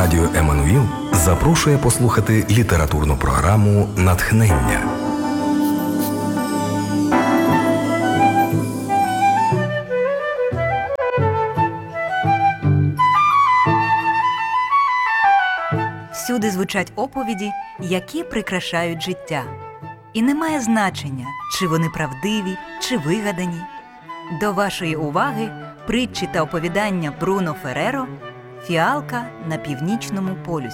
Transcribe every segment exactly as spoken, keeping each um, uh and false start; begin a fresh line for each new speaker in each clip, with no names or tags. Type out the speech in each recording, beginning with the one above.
Радіо Еммануїл запрошує послухати літературну програму «Натхнення».
Всюди звучать оповіді, які прикрашають життя. І немає значення, чи вони правдиві, чи вигадані. До вашої уваги притчі та оповідання Бруно Ферреро «Фіалка на північному полюсі».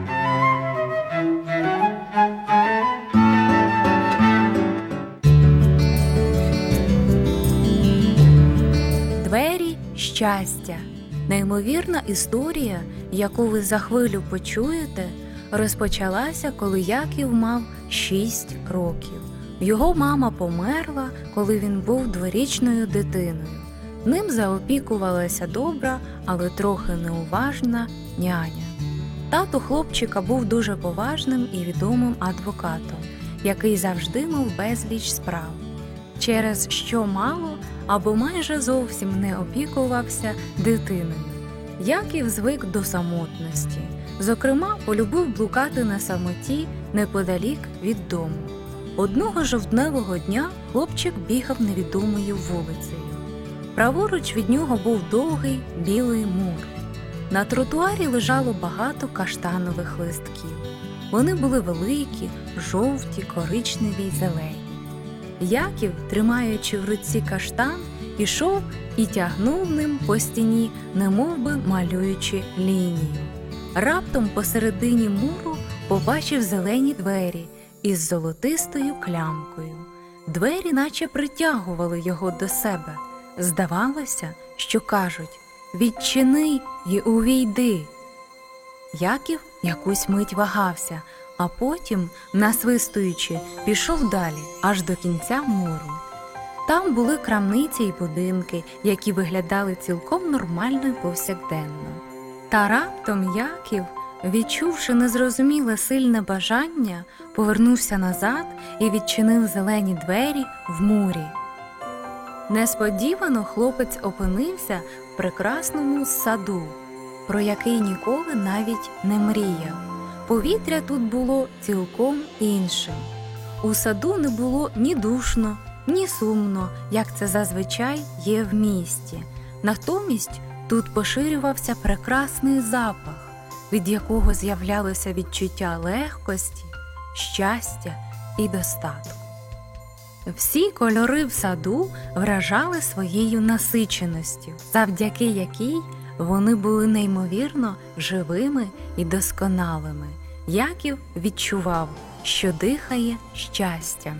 Двері щастя. Неймовірна історія, яку ви за хвилю почуєте, розпочалася, коли Яків мав шість років. Його мама померла, коли він був дворічною дитиною. Ним заопікувалася добра, але трохи неуважна няня. Тато хлопчика був дуже поважним і відомим адвокатом, який завжди мав безліч справ, через що мало або майже зовсім не опікувався дитиною. Яків звик до самотності, зокрема, полюбив блукати на самоті неподалік від дому. Одного жовтневого дня хлопчик бігав невідомою вулицею. Праворуч від нього був довгий білий мур. На тротуарі лежало багато каштанових листків. Вони були великі, жовті, коричневі й зелені. Яків, тримаючи в руці каштан, ішов і тягнув ним по стіні, немовби малюючи лінію. Раптом посередині муру побачив зелені двері із золотистою клямкою. Двері наче притягували його до себе. Здавалося, що кажуть: «Відчини й увійди». Яків якусь мить вагався, а потім, насвистуючи, пішов далі, аж до кінця муру. Там були крамниці й будинки, які виглядали цілком нормально й повсякденно. Та раптом Яків, відчувши незрозуміле сильне бажання, повернувся назад і відчинив зелені двері в мурі. Несподівано хлопець опинився в прекрасному саду, про який ніколи навіть не мріяв. Повітря тут було цілком іншим. У саду не було ні душно, ні сумно, як це зазвичай є в місті. Натомість тут поширювався прекрасний запах, від якого з'являлося відчуття легкості, щастя і достатку. Всі кольори в саду вражали своєю насиченістю, завдяки якій вони були неймовірно живими і досконалими. Яків відчував, що дихає щастям.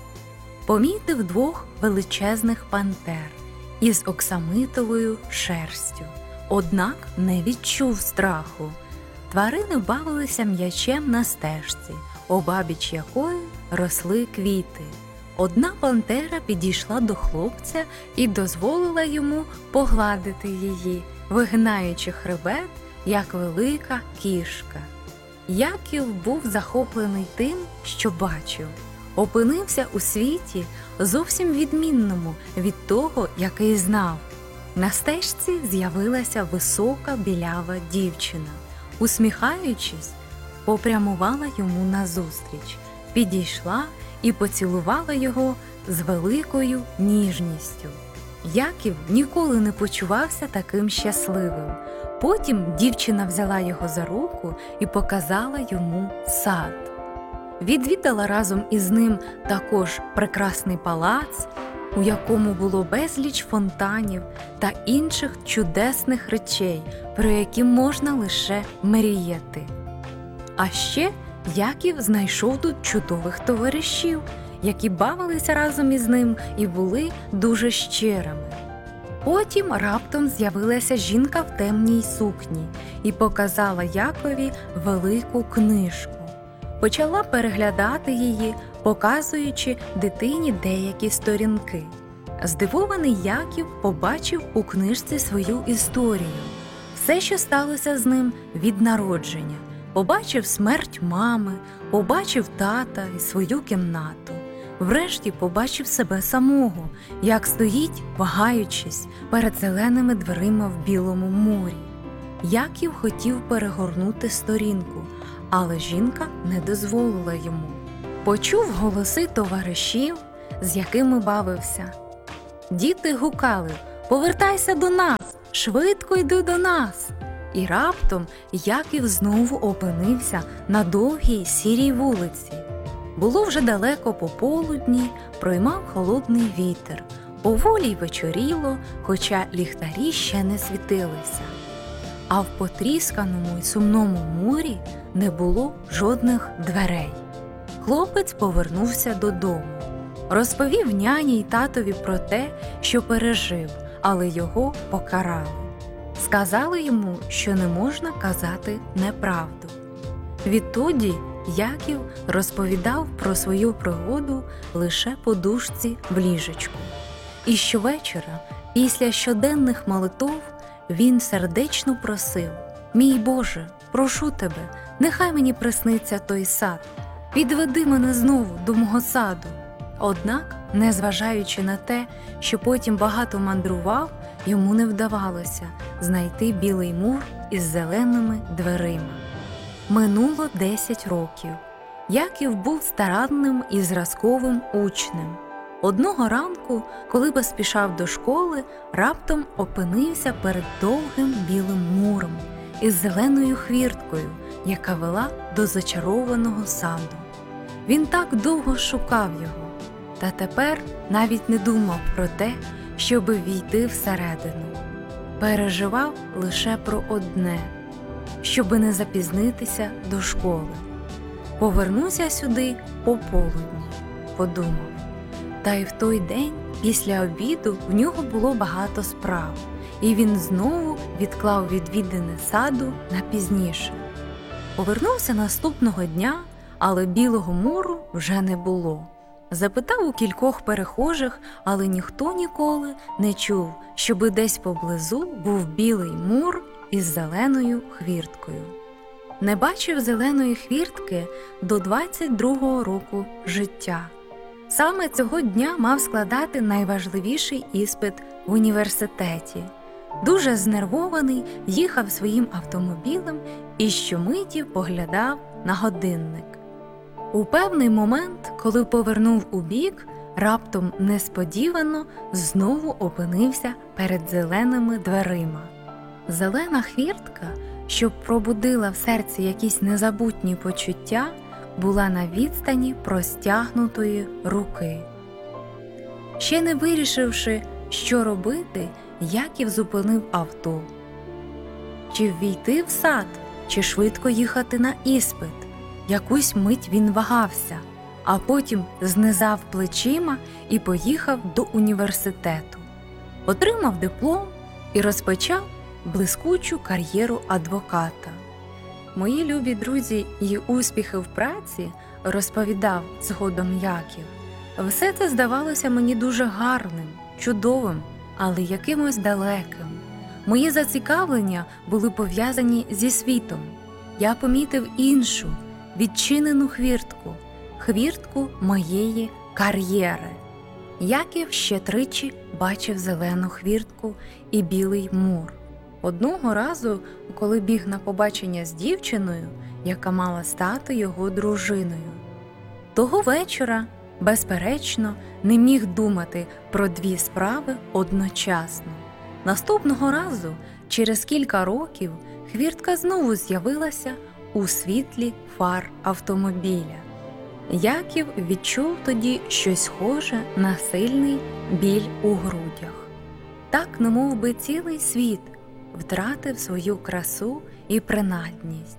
Помітив двох величезних пантер із оксамитовою шерстю, однак не відчув страху. Тварини бавилися м'ячем на стежці, обабіч якої росли квіти. Одна пантера підійшла до хлопця і дозволила йому погладити її, вигинаючи хребет, як велика кішка. Яків був захоплений тим, що бачив. Опинився у світі зовсім відмінному від того, який знав. На стежці з'явилася висока білява дівчина. Усміхаючись, попрямувала йому назустріч, підійшла і поцілувала його з великою ніжністю. Яків ніколи не почувався таким щасливим. Потім дівчина взяла його за руку і показала йому сад. Відвідала разом із ним також прекрасний палац, у якому було безліч фонтанів та інших чудесних речей, про які можна лише мріяти. А ще Яків знайшов тут чудових товаришів, які бавилися разом із ним і були дуже щирими. Потім раптом з'явилася жінка в темній сукні і показала Якові велику книжку. Почала переглядати її, показуючи дитині деякі сторінки. Здивований Яків побачив у книжці свою історію. Все, що сталося з ним від народження. Побачив смерть мами, побачив тата і свою кімнату. Врешті побачив себе самого, як стоїть, вагаючись, перед зеленими дверима в білому морі. Яків хотів перегорнути сторінку, але жінка не дозволила йому. Почув голоси товаришів, з якими бавився. Діти гукали: «Повертайся до нас! Швидко йди до нас!» І раптом Яків знову опинився на довгій сірій вулиці. Було вже далеко пополудні, проймав холодний вітер, поволі й вечоріло, хоча ліхтарі ще не світилися. А в потрісканому й сумному морі не було жодних дверей. Хлопець повернувся додому. Розповів няні й татові про те, що пережив, але його покарали. Сказали йому, що не можна казати неправду. Відтоді Яків розповідав про свою пригоду лише подушці в ліжечку. І щовечора, після щоденних молитов, він сердечно просив: «Мій Боже, прошу тебе, нехай мені присниться той сад. Відведи мене знову до мого саду». Однак, незважаючи на те, що потім багато мандрував, йому не вдавалося знайти білий мур із зеленими дверима. Минуло десять років. Яків був старанним і зразковим учнем. Одного ранку, коли поспішав до школи, раптом опинився перед довгим білим муром із зеленою хвірткою, яка вела до зачарованого саду. Він так довго шукав його, та тепер навіть не думав про те, щоби війти всередину. Переживав лише про одне – щоби не запізнитися до школи. Повернуся сюди пополудні, подумав. Та й в той день, після обіду, в нього було багато справ, і він знову відклав відвідини саду на пізніше. Повернувся наступного дня, але білого муру вже не було. Запитав у кількох перехожих, але ніхто ніколи не чув, щоби десь поблизу був білий мур із зеленою хвірткою. Не бачив зеленої хвіртки до двадцять другого року життя. Саме цього дня мав складати найважливіший іспит в університеті. Дуже знервований, їхав своїм автомобілем і щомиті поглядав на годинник. У певний момент, коли повернув убік, раптом несподівано знову опинився перед зеленими дверима. Зелена хвіртка, що пробудила в серці якісь незабутні почуття, була на відстані простягнутої руки. Ще не вирішивши, що робити, Яків зупинив авто. Чи ввійти в сад, чи швидко їхати на іспит? Якусь мить він вагався, а потім знизав плечима і поїхав до університету. Отримав диплом і розпочав блискучу кар'єру адвоката. Мої любі друзі і успіхи в праці, розповідав згодом Яків, все це здавалося мені дуже гарним, чудовим, але якимось далеким. Мої зацікавлення були пов'язані зі світом. Я помітив іншу, відчинену хвіртку, хвіртку моєї кар'єри. Яків ще тричі бачив зелену хвіртку і білий мур. Одного разу, коли біг на побачення з дівчиною, яка мала стати його дружиною. Того вечора, безперечно, не міг думати про дві справи одночасно. Наступного разу, через кілька років, хвіртка знову з'явилася у світлі фар автомобіля. Яків відчув тоді щось схоже на сильний біль у грудях. Так, немов би цілий світ втратив свою красу і принадність.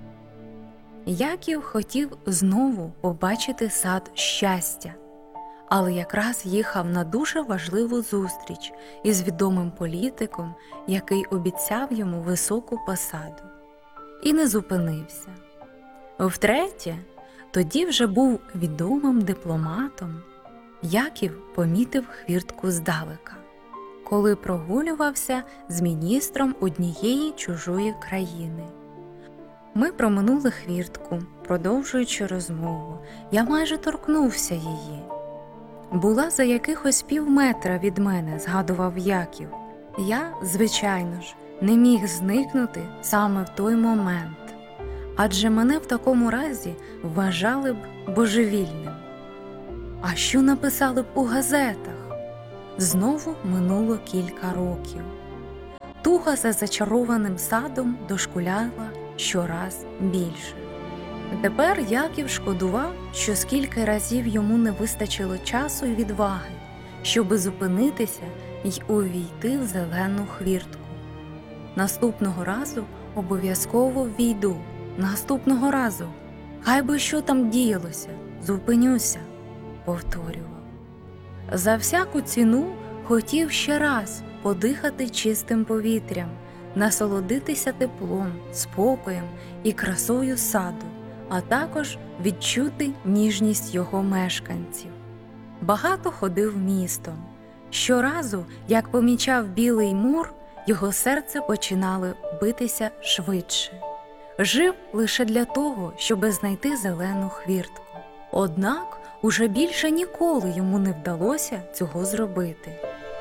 Яків хотів знову побачити сад щастя, але якраз їхав на дуже важливу зустріч із відомим політиком, який обіцяв йому високу посаду. І не зупинився. Втретє, тоді вже був відомим дипломатом, Яків помітив хвіртку здалека, коли прогулювався з міністром однієї чужої країни. Ми проминули хвіртку, продовжуючи розмову. Я майже торкнувся її. Була за якихось пів метра від мене, згадував Яків. Я, звичайно ж, не міг зникнути саме в той момент, адже мене в такому разі вважали б божевільним. А що написали б у газетах? Знову минуло кілька років. Туга за зачарованим садом дошкуляла щораз більше. Тепер Яків шкодував, що скільки разів йому не вистачило часу і відваги, щоби зупинитися й увійти в зелену хвіртку. Наступного разу обов'язково ввійду, наступного разу, хай би що там діялося, зупинюся, повторював. За всяку ціну хотів ще раз подихати чистим повітрям, насолодитися теплом, спокоєм і красою саду, а також відчути ніжність його мешканців. Багато ходив містом. Щоразу, як помічав білий мур, його серце починало битися швидше. Жив лише для того, щоби знайти зелену хвіртку. Однак уже більше ніколи йому не вдалося цього зробити.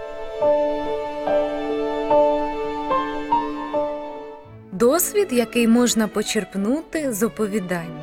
Досвід, який можна почерпнути з оповідання.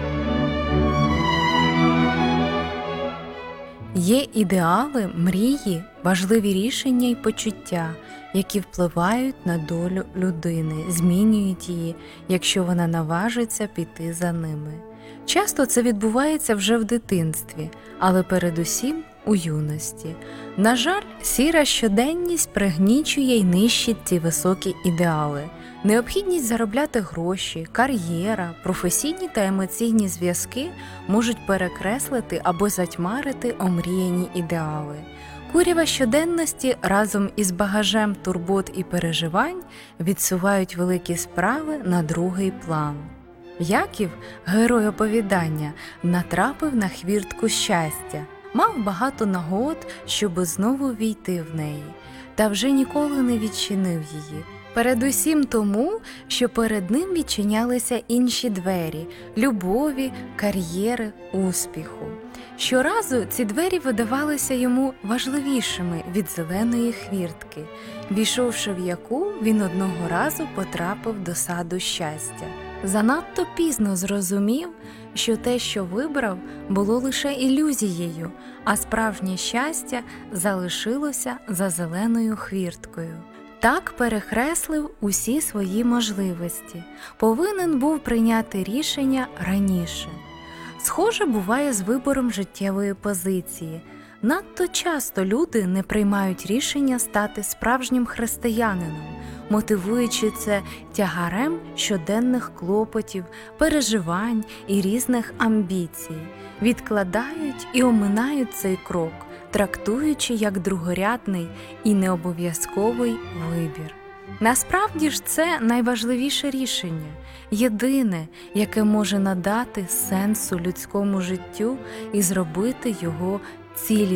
Є ідеали, мрії, важливі рішення і почуття, які впливають на долю людини, змінюють її, якщо вона наважиться піти за ними. Часто це відбувається вже в дитинстві, але передусім у юності. На жаль, сіра щоденність пригнічує й нищить ці високі ідеали. Необхідність заробляти гроші, кар'єра, професійні та емоційні зв'язки можуть перекреслити або затьмарити омріяні ідеали. Курява щоденності разом із багажем турбот і переживань відсувають великі справи на другий план. Яків, герой оповідання, натрапив на хвіртку щастя, мав багато нагод, щоби знову війти в неї, та вже ніколи не відчинив її. Передусім тому, що перед ним відчинялися інші двері – любові, кар'єри, успіху. Щоразу ці двері видавалися йому важливішими від зеленої хвіртки, війшовши в яку, він одного разу потрапив до саду щастя. Занадто пізно зрозумів, що те, що вибрав, було лише ілюзією, а справжнє щастя залишилося за зеленою хвірткою. Так перекреслив усі свої можливості. Повинен був прийняти рішення раніше. Схоже буває з вибором життєвої позиції. Надто часто люди не приймають рішення стати справжнім християнином, мотивуючи це тягарем щоденних клопотів, переживань і різних амбіцій. Відкладають і оминають цей крок, трактуючи як другорядний і необов'язковий вибір. Насправді ж це найважливіше рішення, єдине, яке може надати сенсу людському життю і зробити його цілісним.